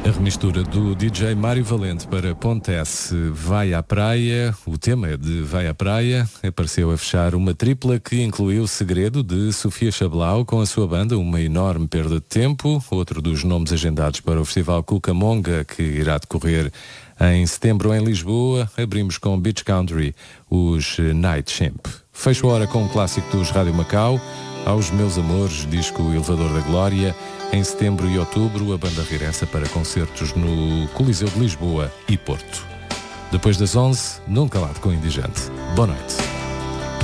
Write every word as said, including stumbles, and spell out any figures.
A remistura do D J Mário Valente para Ponte S, Vai à Praia. O tema é de Vai à Praia. Apareceu a fechar uma tripla que incluiu Segredo, de Sofia Chablau, com a sua banda, Uma Enorme Perda de Tempo. Outro dos nomes agendados para o Festival Cucamonga, que irá decorrer em setembro em Lisboa. Abrimos com Beach Country, os Night Shimp. Fecho a hora com um clássico dos Rádio Macau, Aos Meus Amores, disco Elevador da Glória. Em setembro e outubro, a banda regressa para concertos no Coliseu de Lisboa e Porto. Depois das onze, num calado com o Indigente. Boa noite.